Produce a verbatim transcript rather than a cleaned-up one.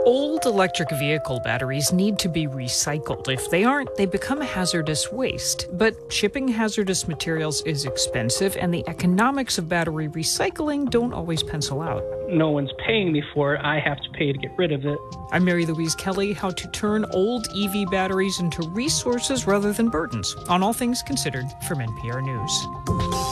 Old electric vehicle batteries need to be recycled. If they aren't, they become hazardous waste. But shipping hazardous materials is expensive, and the economics of battery recycling don't always pencil out. No one's paying me for it. I have to pay to get rid of it. I'm Mary Louise Kelly. How to turn old E V batteries into resources rather than burdens, on All Things Considered from N P R News.